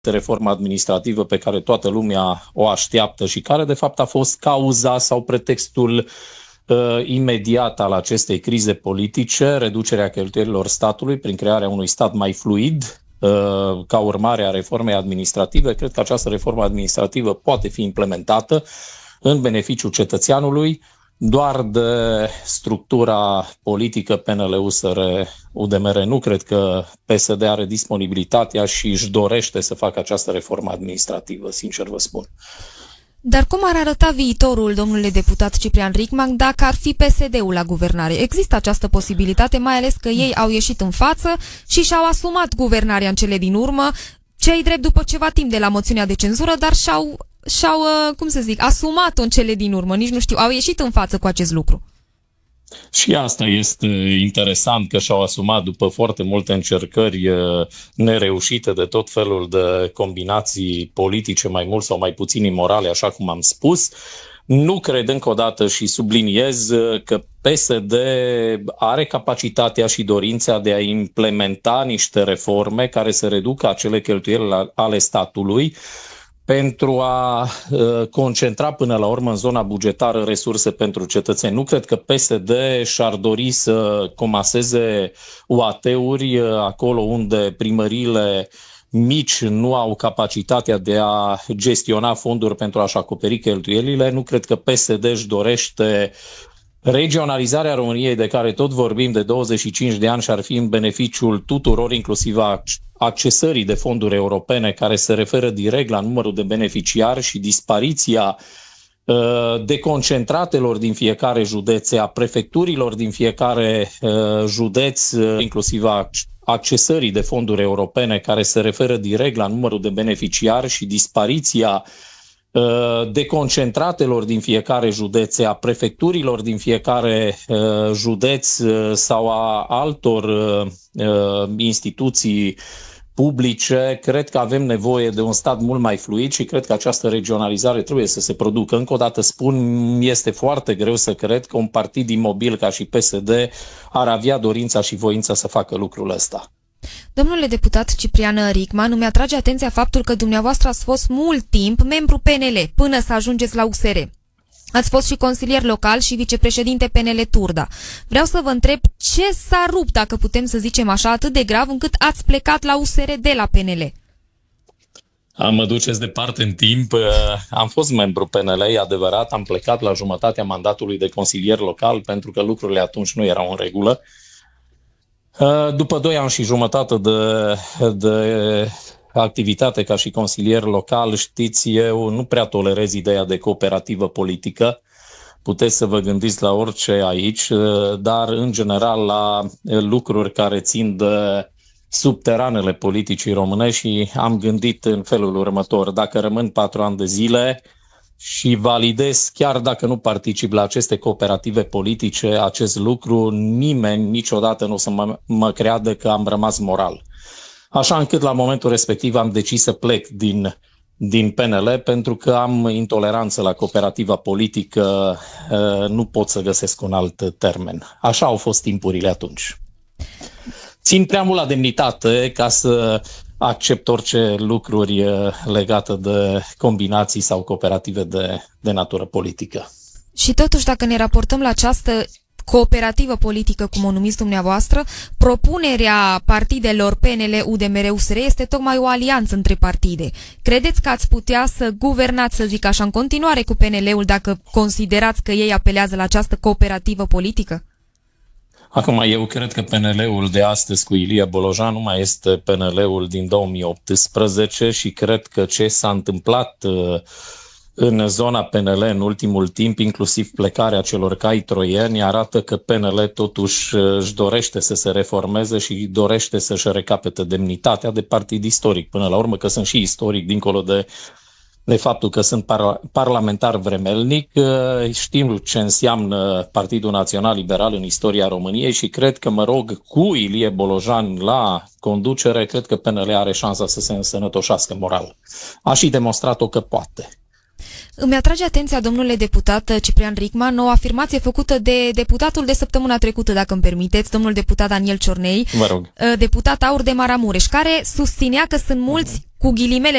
reforma administrativă pe care toată lumea o așteaptă și care de fapt a fost cauza sau pretextul imediat al acestei crize politice, reducerea cheltuielilor statului prin crearea unui stat mai fluid ca urmare a reformei administrative. Cred că această reformă administrativă poate fi implementată în beneficiul cetățeanului. Doar de structura politică PNL-USR-UDMR nu cred că PSD are disponibilitatea și își dorește să facă această reformă administrativă, sincer vă spun. Dar cum ar arăta viitorul, domnule deputat Ciprian Rickman, dacă ar fi PSD-ul la guvernare? Există această posibilitate, mai ales că ei au ieșit în față și și-au asumat guvernarea în cele din urmă, cei drept după ceva timp de la moțiunea de cenzură, dar și-au asumat-o în cele din urmă, nici nu știu, au ieșit în față cu acest lucru. Și asta este interesant, că și-au asumat după foarte multe încercări nereușite de tot felul de combinații politice, mai mult sau mai puțin imorale, așa cum am spus. Nu cred încă o dată și subliniez că PSD are capacitatea și dorința de a implementa niște reforme care să reducă acele cheltuieli ale statului, pentru a concentra până la urmă în zona bugetară resurse pentru cetățeni. Nu cred că PSD și-ar dori să comaseze UAT-uri acolo unde primăriile mici nu au capacitatea de a gestiona fonduri pentru a-și acoperi cheltuielile. Nu cred că PSD își dorește regionalizarea României, de care tot vorbim de 25 de ani și ar fi în beneficiul tuturor, inclusiv a accesării de fonduri europene, care se referă direct la numărul de beneficiari și dispariția deconcentratelor din fiecare județ, a prefecturilor din fiecare județ, inclusiv a accesării de fonduri europene, care se referă direct la numărul de beneficiari și dispariția deconcentratelor din fiecare județ, a prefecturilor din fiecare județ sau a altor instituții publice. Cred că avem nevoie de un stat mult mai fluid și cred că această regionalizare trebuie să se producă. Încă o dată spun, este foarte greu să cred că un partid imobil ca și PSD ar avea dorința și voința să facă lucrul ăsta. Domnule deputat Ciprian Rickman, îmi atrage atenția faptul că dumneavoastră ați fost mult timp membru PNL până să ajungeți la USR. Ați fost și consilier local și vicepreședinte PNL Turda. Vreau să vă întreb ce s-a rupt, dacă putem să zicem așa, atât de grav încât ați plecat la USR de la PNL? Mă duceți departe în timp. Am fost membru PNL, e adevărat, am plecat la jumătatea mandatului de consilier local pentru că lucrurile atunci nu erau în regulă. După 2 ani și jumătate de activitate ca și consilier local, știți, eu nu prea tolerez ideea de cooperativă politică. Puteți să vă gândiți la orice aici, dar în general la lucruri care țin de subteranele politicii românești și am gândit în felul următor: dacă rămân 4 ani de zile și validez, chiar dacă nu particip la aceste cooperative politice, acest lucru, nimeni niciodată nu o să mă creadă că am rămas moral. Așa încât la momentul respectiv am decis să plec din PNL pentru că am intoleranță la cooperativa politică, nu pot să găsesc un alt termen. Așa au fost timpurile atunci. Țin prea mult la demnitate ca să accept orice lucruri legate de combinații sau cooperative de natură politică. Și totuși, dacă ne raportăm la această cooperativă politică, cum o numiți dumneavoastră, propunerea partidelor PNL, UDMR, USR este tocmai o alianță între partide. Credeți că ați putea să guvernați, să zic așa, în continuare cu PNL-ul dacă considerați că ei apelează la această cooperativă politică? Acum, eu cred că PNL-ul de astăzi cu Ilie Bolojan nu mai este PNL-ul din 2018 și cred că ce s-a întâmplat în zona PNL în ultimul timp, inclusiv plecarea celor cai troieni, arată că PNL totuși își dorește să se reformeze și dorește să-și recapete demnitatea de partid istoric. Până la urmă că sunt și istoric, dincolo de faptul că sunt parlamentar vremelnic, știm ce înseamnă Partidul Național Liberal în istoria României și cred că, cu Ilie Bolojan la conducere, cred că PNL are șansa să se însănătoșească moral. A și demonstrat-o că poate. Îmi atrage atenția, domnule deputat Ciprian Rickman, o afirmație făcută de deputatul de săptămâna trecută, dacă îmi permiteți, domnul deputat Daniel Ciornei, vă rog, deputat AUR de Maramureș, care susținea că sunt mulți cu ghilimele